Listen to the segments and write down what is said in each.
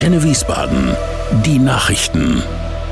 Antenne Wiesbaden, die Nachrichten.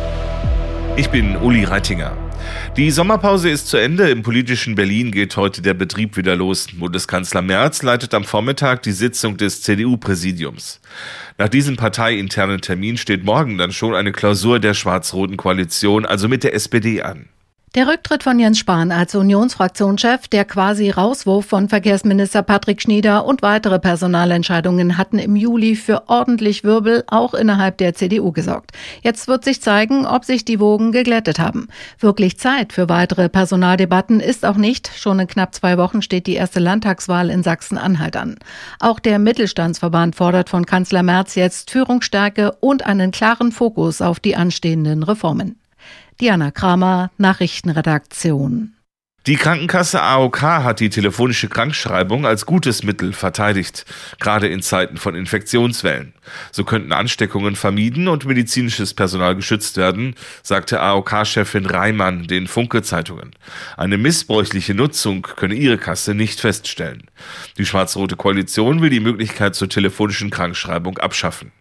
Ich bin Uli Reitinger. Die Sommerpause ist zu Ende. Im politischen Berlin geht heute der Betrieb wieder los. Bundeskanzler Merz leitet am Vormittag die Sitzung des CDU-Präsidiums. Nach diesem parteiinternen Termin steht morgen dann schon eine Klausur der schwarz-roten Koalition, also mit der SPD, an. Der Rücktritt von Jens Spahn als Unionsfraktionschef, der quasi Rauswurf von Verkehrsminister Patrick Schnieder und weitere Personalentscheidungen hatten im Juli für ordentlich Wirbel auch innerhalb der CDU gesorgt. Jetzt wird sich zeigen, ob sich die Wogen geglättet haben. Wirklich Zeit für weitere Personaldebatten ist auch nicht. Schon in knapp 2 Wochen steht die erste Landtagswahl in Sachsen-Anhalt an. Auch der Mittelstandsverband fordert von Kanzler Merz jetzt Führungsstärke und einen klaren Fokus auf die anstehenden Reformen. Diana Kramer, Nachrichtenredaktion. Die Krankenkasse AOK hat die telefonische Krankschreibung als gutes Mittel verteidigt, gerade in Zeiten von Infektionswellen. So könnten Ansteckungen vermieden und medizinisches Personal geschützt werden, sagte AOK-Chefin Reimann den Funke-Zeitungen. Eine missbräuchliche Nutzung könne ihre Kasse nicht feststellen. Die schwarz-rote Koalition will die Möglichkeit zur telefonischen Krankschreibung abschaffen.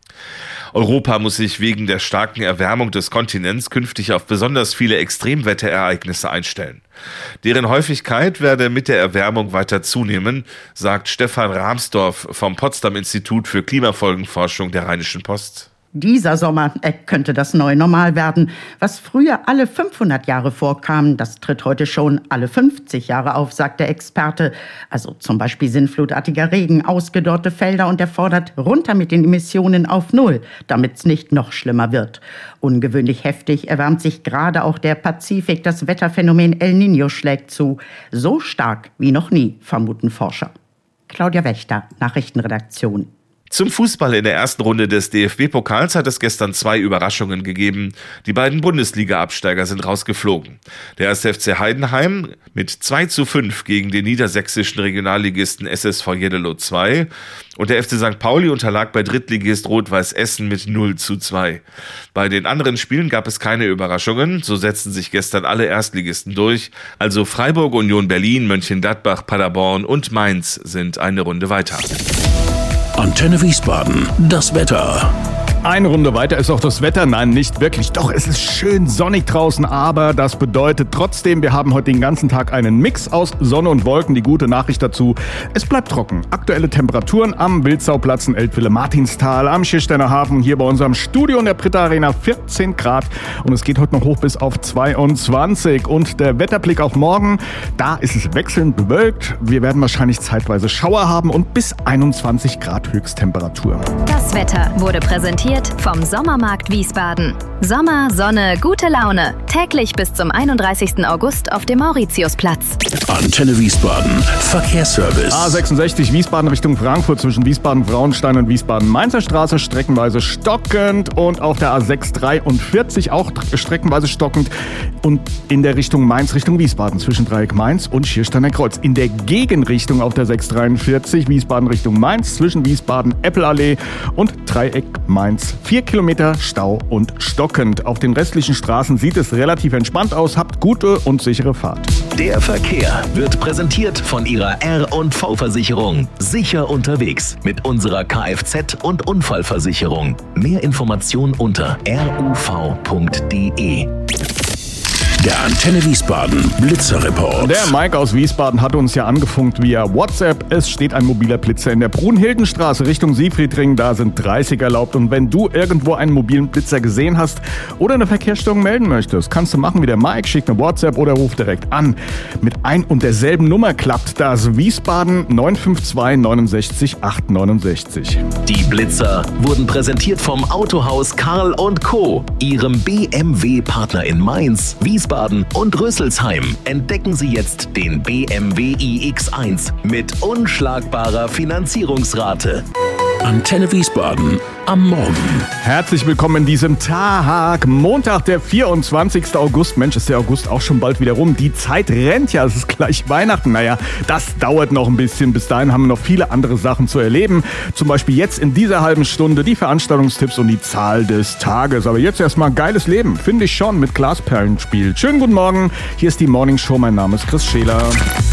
Europa muss sich wegen der starken Erwärmung des Kontinents künftig auf besonders viele Extremwetterereignisse einstellen. Deren Häufigkeit werde mit der Erwärmung weiter zunehmen, sagt Stefan Rahmsdorf vom Potsdam-Institut für Klimafolgenforschung der Rheinischen Post. Dieser Sommer könnte das neue Normal werden. Was früher alle 500 Jahre vorkam, das tritt heute schon alle 50 Jahre auf, sagt der Experte. Also zum Beispiel sinnflutartiger Regen, ausgedörrte Felder und er fordert runter mit den Emissionen auf Null, damit es nicht noch schlimmer wird. Ungewöhnlich heftig erwärmt sich gerade auch der Pazifik. Das Wetterphänomen El Niño schlägt zu. So stark wie noch nie, vermuten Forscher. Claudia Wächter, Nachrichtenredaktion. Zum Fußball in der ersten Runde des DFB-Pokals hat es gestern 2 Überraschungen gegeben. Die beiden Bundesliga-Absteiger sind rausgeflogen. Der 1. FC Heidenheim mit 2:5 gegen den niedersächsischen Regionalligisten SSV Jeddelo 2 und der FC St. Pauli unterlag bei Drittligist Rot-Weiß Essen mit 0:2. Bei den anderen Spielen gab es keine Überraschungen. So setzten sich gestern alle Erstligisten durch. Also Freiburg, Union Berlin, Mönchengladbach, Paderborn und Mainz sind eine Runde weiter. Antenne Wiesbaden, das Wetter. Eine Runde weiter ist auch das Wetter. Nein, nicht wirklich. Doch, es ist schön sonnig draußen, aber das bedeutet trotzdem, wir haben heute den ganzen Tag einen Mix aus Sonne und Wolken. Die gute Nachricht dazu, es bleibt trocken. Aktuelle Temperaturen am Wildsau-Platz in Eltville-Martinstal, am Schiersteiner Hafen, hier bei unserem Studio in der Britta Arena 14 Grad. Und es geht heute noch hoch bis auf 22. Und der Wetterblick auf morgen, da ist es wechselnd bewölkt. Wir werden wahrscheinlich zeitweise Schauer haben und bis 21 Grad Höchsttemperatur. Das Wetter wurde präsentiert vom Sommermarkt Wiesbaden. Sommer, Sonne, gute Laune. Täglich bis zum 31. August auf dem Mauritiusplatz. Antenne Wiesbaden, Verkehrsservice. A66 Wiesbaden Richtung Frankfurt zwischen Wiesbaden-Frauenstein und Wiesbaden-Mainzer Straße streckenweise stockend und auf der A643 auch streckenweise stockend und in der Richtung Mainz Richtung Wiesbaden zwischen Dreieck Mainz und Schiersteiner Kreuz. In der Gegenrichtung auf der 643 Wiesbaden Richtung Mainz zwischen Wiesbaden-Eppelallee und Dreieck Mainz 4 Kilometer Stau und stockend. Auf den restlichen Straßen sieht es relativ entspannt aus. Habt gute und sichere Fahrt. Der Verkehr wird präsentiert von Ihrer R&V-Versicherung. Sicher unterwegs mit unserer Kfz- und Unfallversicherung. Mehr Informationen unter ruv.de. Der Antenne Wiesbaden Blitzerreport. Der Mike aus Wiesbaden hat uns ja angefunkt via WhatsApp. Es steht ein mobiler Blitzer in der Brunhildenstraße Richtung Siegfriedring. Da sind 30 erlaubt. Und wenn du irgendwo einen mobilen Blitzer gesehen hast oder eine Verkehrsstörung melden möchtest, kannst du machen wie der Mike. Schick eine WhatsApp oder ruf direkt an. Mit ein und derselben Nummer klappt das. Wiesbaden 952 69 869. Die Blitzer wurden präsentiert vom Autohaus Karl & Co., Ihrem BMW-Partner in Mainz, Wiesbaden und Rüsselsheim. Entdecken Sie jetzt den BMW iX1 mit unschlagbarer Finanzierungsrate. Antenne Wiesbaden am Morgen. Herzlich willkommen in diesem Tag. Montag, der 24. August. Mensch, ist der August auch schon bald wieder rum. Die Zeit rennt ja, es ist gleich Weihnachten. Naja, das dauert noch ein bisschen. Bis dahin haben wir noch viele andere Sachen zu erleben. Zum Beispiel jetzt in dieser halben Stunde die Veranstaltungstipps und die Zahl des Tages. Aber jetzt erstmal geiles Leben, finde ich schon, mit Glasperlenspiel. Schönen guten Morgen, hier ist die Morning Show. Mein Name ist Chris Scheler.